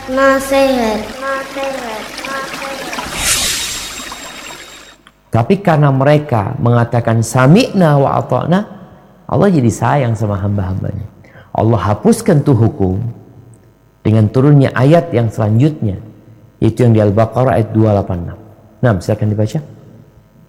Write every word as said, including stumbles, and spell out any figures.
Nasihat, nasihat, nasihat. Tapi karena mereka mengatakan sami'na wa ata'na, Allah jadi sayang sama hamba-hambanya. Allah hapuskan tuh hukum dengan turunnya ayat yang selanjutnya, yaitu yang di Al-Baqarah ayat dua ratus delapan puluh enam. Nah, silakan dibaca.